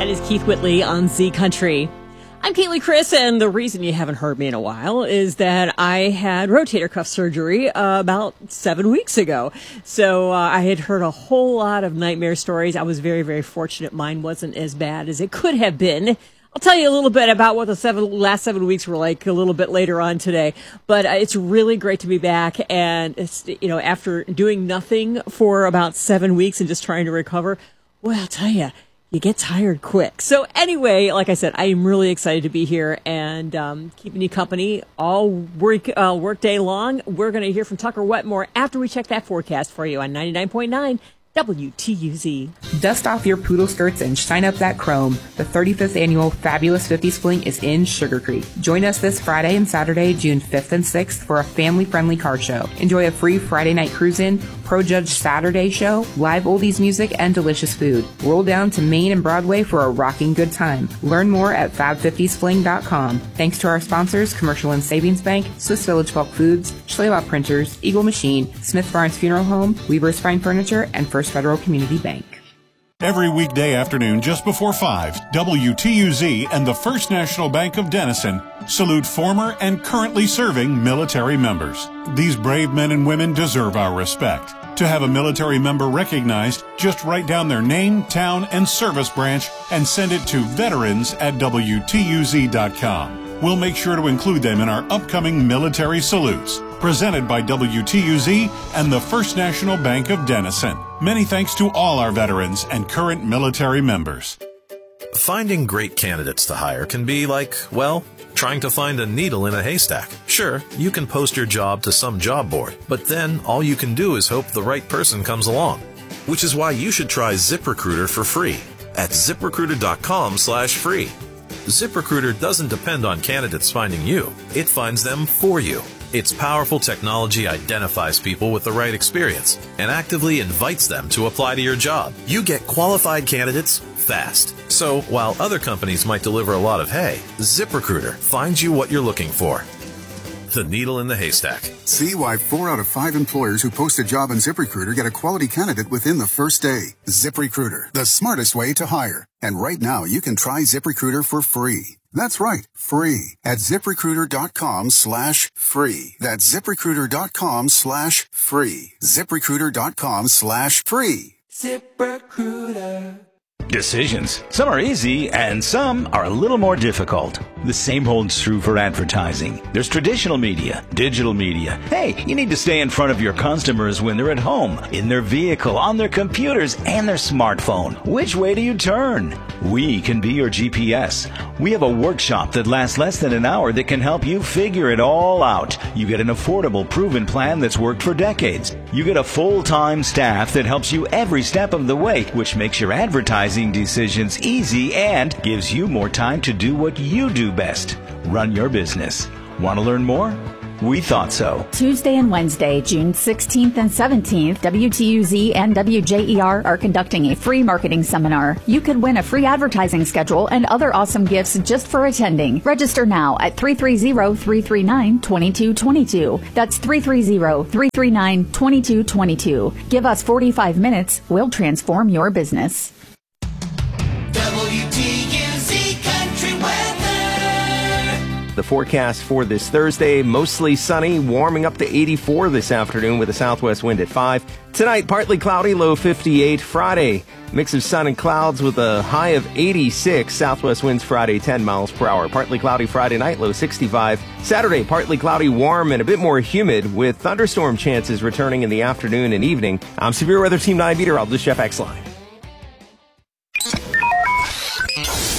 is Keith Whitley on Z Country. I'm Caitlin Chris, and the reason you haven't heard me in a while is that I had rotator cuff surgery about 7 weeks ago. So I had heard a whole lot of nightmare stories. I was very, very fortunate mine wasn't as bad as it could have been. I'll tell you a little bit about what the last 7 weeks were like a little bit later on today. But it's really great to be back. And, it's, after doing nothing for about 7 weeks and just trying to recover, well, I'll tell you, you get tired quick. So anyway, like I said, I am really excited to be here and keeping you company all work day long. We're going to hear from Tucker Wetmore after we check that forecast for you on 99.9 WTUZ. Dust off your poodle skirts and shine up that chrome. The 35th annual Fabulous 50s Fling is in Sugar Creek. Join us this Friday and Saturday, June 5th and 6th for a family-friendly car show. Enjoy a free Friday night cruise-in, Pro Judge Saturday show, live oldies music, and delicious food. Roll down to Main and Broadway for a rocking good time. Learn more at fab50sfling.com. Thanks to our sponsors, Commercial and Savings Bank, Swiss Village Bulk Foods, Schleylaw Printers, Eagle Machine, Smith Barnes Funeral Home, Weaver's Fine Furniture, and First Federal Community Bank. Every weekday afternoon just before 5, WTUZ and the First National Bank of Denison salute former and currently serving military members. These brave men and women deserve our respect. To have a military member recognized, just write down their name, town, and service branch and send it to veterans@WTUZ.com. We'll make sure to include them in our upcoming military salutes. Presented by WTUZ and the First National Bank of Denison. Many thanks to all our veterans and current military members. Finding great candidates to hire can be like, well, trying to find a needle in a haystack. Sure, you can post your job to some job board, but then all you can do is hope the right person comes along. Which is why you should try ZipRecruiter for free at ZipRecruiter.com/free. ZipRecruiter doesn't depend on candidates finding you. It finds them for you. Its powerful technology identifies people with the right experience and actively invites them to apply to your job. You get qualified candidates fast. So while other companies might deliver a lot of hay, ZipRecruiter finds you what you're looking for. The needle in the haystack. See why 4 out of 5 employers who post a job on ZipRecruiter get a quality candidate within the first day. ZipRecruiter, the smartest way to hire. And right now, you can try ZipRecruiter for free. That's right, free at ZipRecruiter.com/free. That's ZipRecruiter.com/free. ZipRecruiter.com/free. ZipRecruiter. Decisions. Some are easy and some are a little more difficult. The same holds true for advertising. There's traditional media, digital media. Hey, you need to stay in front of your customers when they're at home, in their vehicle, on their computers, and their smartphone. Which way do you turn? We can be your GPS. We have a workshop that lasts less than an hour that can help you figure it all out. You get an affordable, proven plan that's worked for decades. You get a full-time staff that helps you every step of the way, which makes your advertising decisions easy and gives you more time to do what you do best. Run your business. Want to learn more? We thought so. Tuesday and Wednesday, June 16th and 17th, WTUZ and WJER are conducting a free marketing seminar. You could win a free advertising schedule and other awesome gifts just for attending. Register now at 330-339-2222. That's 330-339-2222. Give us 45 minutes. We'll transform your business. WTUZ Country Weather. The forecast for this Thursday, mostly sunny, warming up to 84 this afternoon with a southwest wind at 5. Tonight, partly cloudy, low 58. Friday, mix of sun and clouds with a high of 86. Southwest winds Friday, 10 miles per hour. Partly cloudy Friday night, low 65. Saturday, partly cloudy, warm, and a bit more humid with thunderstorm chances returning in the afternoon and evening. I'm Severe Weather Team 9 meteorologist Jeff Exline.